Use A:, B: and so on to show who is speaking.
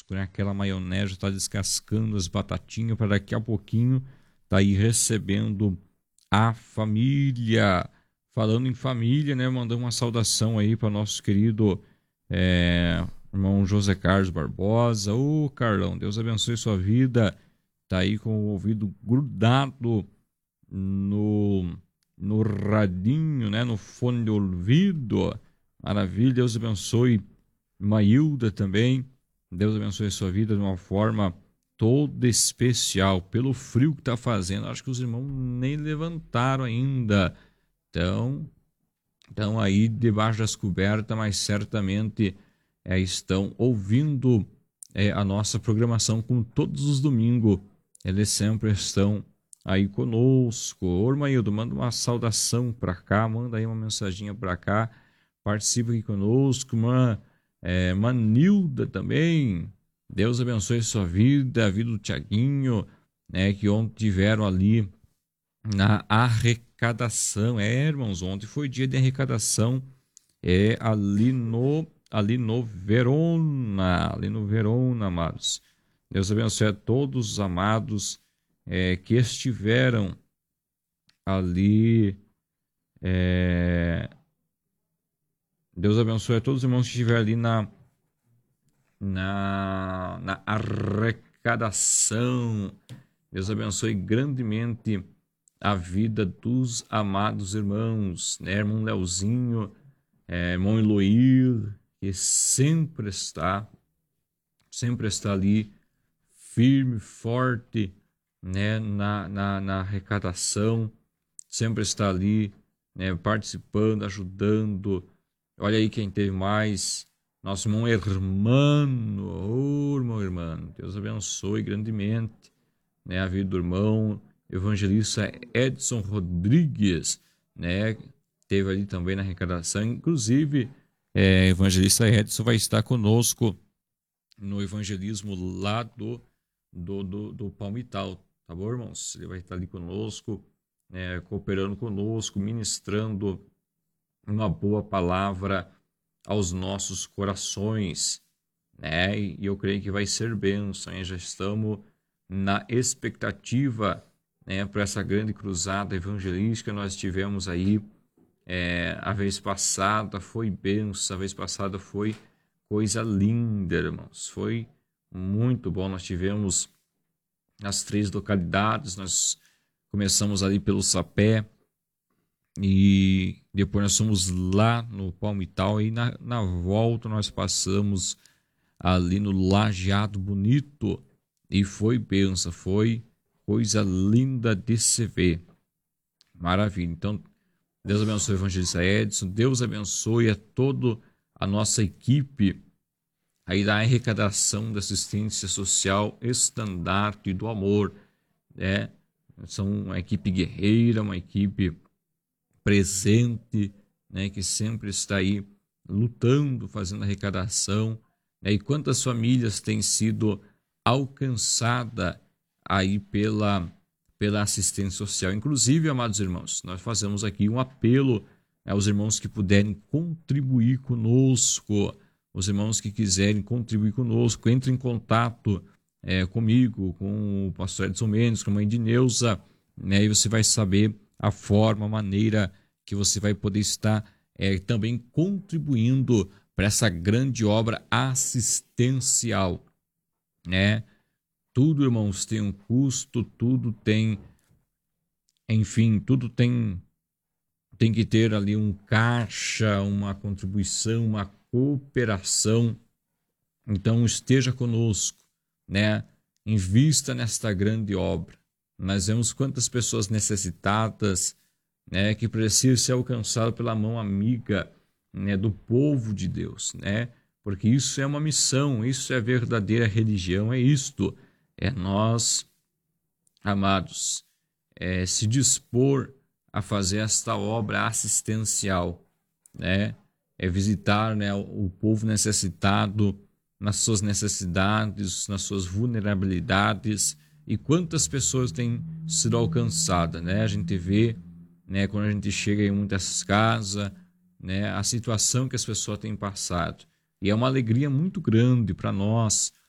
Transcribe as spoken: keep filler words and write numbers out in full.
A: conosco, né? Aquela maionese está descascando as batatinhas para daqui a pouquinho tá aí recebendo a família. Falando em família, né? Mandando uma saudação aí para nosso querido é, irmão José Carlos Barbosa. Ô Carlão, Deus abençoe sua vida. Tá aí com o ouvido grudado no, no radinho, né? No fone de ouvido. Maravilha, Deus abençoe Mailda também. Deus abençoe a sua vida de uma forma toda especial. Pelo frio que tá fazendo, acho que os irmãos nem levantaram ainda. Então, estão aí debaixo das cobertas, mas certamente é, estão ouvindo é, a nossa programação como todos os domingos. Eles sempre estão aí conosco. Ô, Maildo, manda uma saudação para cá, manda aí uma mensaginha para cá. Participa aqui conosco, irmã é, Manilda também. Deus abençoe sua vida, a vida do Tiaguinho, né, que ontem tiveram ali na arrecadação. É, irmãos, ontem foi dia de arrecadação, é ali no ali no Verona, ali no Verona, amados. Deus abençoe a todos os amados é, que estiveram ali. É, Deus abençoe a todos os irmãos que estiveram ali na na, na arrecadação. Deus abençoe grandemente a vida dos amados irmãos, né? Irmão Leozinho, é, irmão Eloir, que sempre está, sempre está ali, firme, forte, né? na, na, na arrecadação, sempre está ali, né? Participando, ajudando. Olha aí quem teve mais, nosso irmão Hermano, oh, irmão Hermano, Deus abençoe grandemente, né? A vida do irmão evangelista Edson Rodrigues, né? Teve ali também na arrecadação. Inclusive, é, evangelista Edson vai estar conosco no evangelismo lá do, do, do, do Palmital, tá bom, irmãos? Ele vai estar ali conosco, né, cooperando conosco, ministrando uma boa palavra aos nossos corações, né? E eu creio que vai ser bênção, hein? Já estamos na expectativa, né, para essa grande cruzada evangelística. Nós tivemos aí é, a vez passada foi bênção, a vez passada foi coisa linda, irmãos, foi muito bom. Nós tivemos as três localidades, nós começamos ali pelo Sapé e depois nós fomos lá no Palmital e na, na volta nós passamos ali no Lajeado Bonito e foi bênção, foi coisa linda de se ver. Maravilha. Então, Deus abençoe o evangelista Edson, Deus abençoe a toda a nossa equipe aí da arrecadação da assistência social Estandarte do Amor, né? São uma equipe guerreira, uma equipe presente, né? Que sempre está aí lutando, fazendo arrecadação, né? E quantas famílias têm sido alcançadas aí pela, pela assistência social. Inclusive, amados irmãos, nós fazemos aqui um apelo aos irmãos que puderem contribuir conosco, os irmãos que quiserem contribuir conosco, entre em contato é, comigo, com o pastor Edson Mendes, com a mãe de Neuza, né? E você vai saber a forma, a maneira que você vai poder estar é, também contribuindo para essa grande obra assistencial, né? Tudo, irmãos, tem um custo, tudo tem, enfim, tudo tem, tem que ter ali um caixa, uma contribuição, uma cooperação. Então, esteja conosco, né? Invista nesta grande obra. Nós vemos quantas pessoas necessitadas, né, que precisam ser alcançadas pela mão amiga, né, do povo de Deus, né? Porque isso é uma missão, isso é verdadeira religião, é isto. É nós, amados, é se dispor a fazer esta obra assistencial, né? É visitar, né, o povo necessitado nas suas necessidades, nas suas vulnerabilidades. E quantas pessoas têm sido alcançadas, né? A gente vê, né, quando a gente chega em muitas casas, né, a situação que as pessoas têm passado. E é uma alegria muito grande para nós,